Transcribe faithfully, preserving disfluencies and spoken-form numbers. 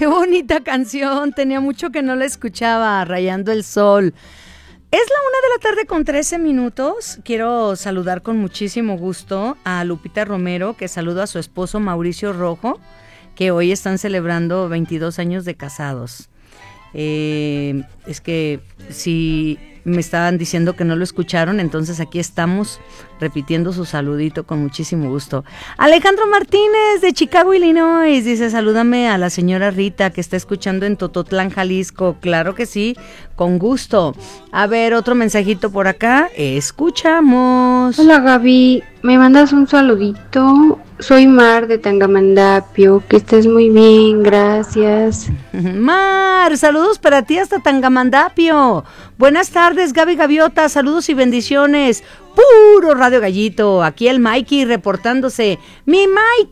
Qué bonita canción, tenía mucho que no la escuchaba, Rayando el Sol. Es la una de la tarde con trece minutos. Quiero saludar con muchísimo gusto a Lupita Romero, que saluda a su esposo Mauricio Rojo, que hoy están celebrando veintidós años de casados. Eh, es que si me estaban diciendo que no lo escucharon, entonces aquí estamos repitiendo su saludito con muchísimo gusto. Alejandro Martínez de Chicago, Illinois, dice: salúdame a la señora Rita que está escuchando en Tototlán, Jalisco. Claro que sí, con gusto. A ver, otro mensajito por acá, escuchamos. Hola Gaby, me mandas un saludito. Soy Mar de Tangamandapio, que estés muy bien, gracias. Mar, saludos para ti hasta Tangamandapio. Buenas tardes, Gaby Gaviota, saludos y bendiciones. Puro Radio Gallito, aquí el Mikey reportándose. Mi Mikey.